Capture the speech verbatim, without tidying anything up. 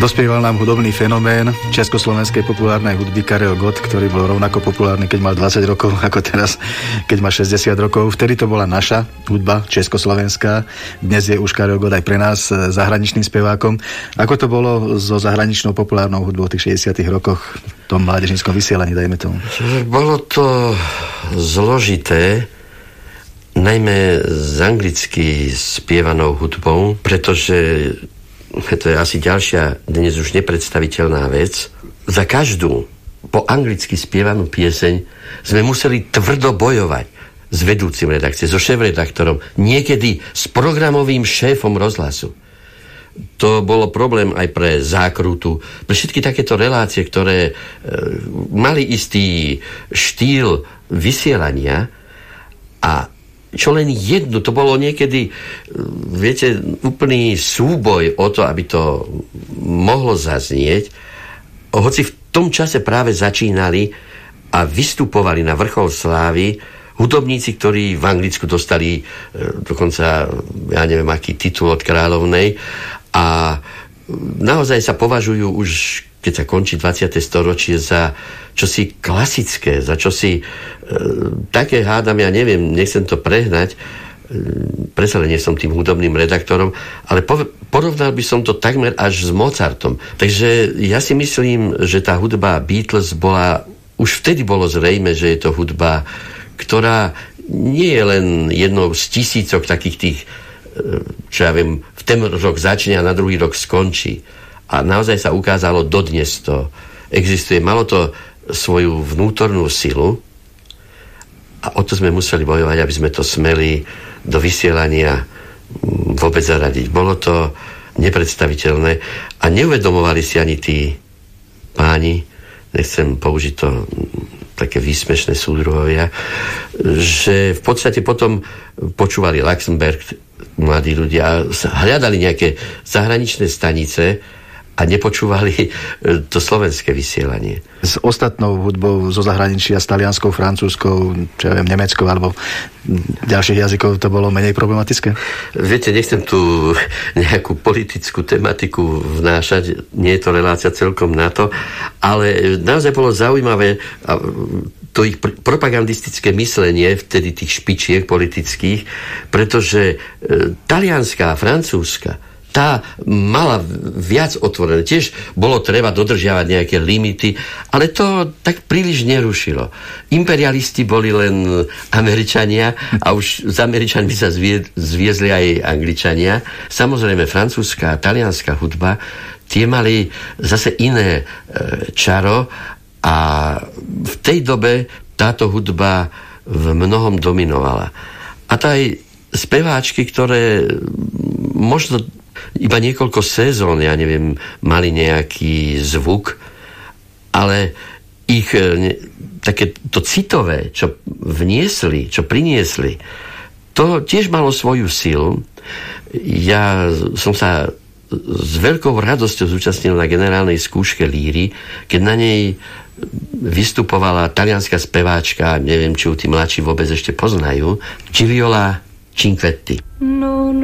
Dospieval nám hudobný fenomén československej populárnej hudby Karel Gott, ktorý bol rovnako populárny, keď mal dvadsať rokov, ako teraz, keď má šesťdesiat rokov. Vtedy to bola naša hudba, československá. Dnes je už Karel Gott aj pre nás zahraničným spevákom. Ako to bolo so zahraničnou populárnou hudbou v tých šesťdesiatych rokoch, v tom mládežníckom vysielaní, dajme tomu? Bolo to zložité, najmä s anglicky spievanou hudbou, pretože to je asi ďalšia, dnes už nepredstaviteľná vec. Za každú po anglicky spievanú pieseň sme museli tvrdo bojovať s vedúcim redakcie, so šéfredaktorom, niekedy s programovým šéfom rozhlasu. To bolo problém aj pre Zákrutu, pre všetky takéto relácie, ktoré e, mali istý štýl vysielania a čo len jednu, to bolo niekedy, viete, úplný súboj o to, aby to mohlo zaznieť. Hoci v tom čase práve začínali a vystupovali na vrchol slávy hudobníci, ktorí v Anglicku dostali e, dokonca, ja neviem, aký titul od kráľovnej a naozaj sa považujú už, keď sa končí dvadsiate storočie, za čosi klasické, za čosi e, také hádam, ja neviem, nechcem to prehnať, e, predsa len nie som tým hudobným redaktorom, ale po, porovnal by som to takmer až s Mozartom. Takže ja si myslím, že tá hudba Beatles bola, už vtedy bolo zrejme, že je to hudba, ktorá nie je len jednou z tisícok takých tých, e, čo ja viem, v ten rok začne a na druhý rok skončí. A naozaj sa ukázalo, dodnes to existuje. Malo to svoju vnútornú silu a o to sme museli bojovať, aby sme to smeli do vysielania vôbec zaradiť. Bolo to nepredstaviteľné a neuvedomovali si ani tí páni, nechcem použiť to také výsmešné súdruhovia, že v podstate potom počúvali Luxemburg, mladí ľudia, hľadali nejaké zahraničné stanice a nepočúvali to slovenské vysielanie. S ostatnou hudbou zo zahraničia, s talianskou, francúzskou, čo ja viem, nemeckou alebo ďalších jazykov to bolo menej problematické? Viete, nechcem tu nejakú politickú tematiku vnášať, nie je to relácia celkom na to, ale naozaj bolo zaujímavé to ich propagandistické myslenie vtedy tých špičiek politických, pretože talianská, francúzska, tá mala viac otvorené. Tiež bolo treba dodržiavať nejaké limity, ale to tak príliš nerušilo. Imperialisti boli len Američania a už z Američanmi sa zvie, zviezli aj Angličania. Samozrejme, francúzska a talianská hudba, tie mali zase iné e, čaro a v tej dobe táto hudba v mnohom dominovala. A to aj speváčky, ktoré možno iba niekoľko sezón, ja neviem, mali nejaký zvuk, ale ich ne, také to citové, čo vniesli, čo priniesli, to tiež malo svoju silu. Ja som sa s veľkou radosťou zúčastnil na generálnej skúške líry, keď na nej vystupovala talianská speváčka, neviem, či ju tí mladší vôbec ešte poznajú, Giuliola Cinquetti. No,